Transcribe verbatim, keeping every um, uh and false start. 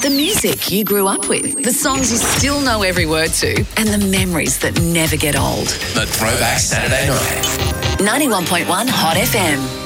The music you grew up with, the songs you still know every word to, and the memories that never get old. The Throwback Saturday Night. ninety-one point one Hot F M.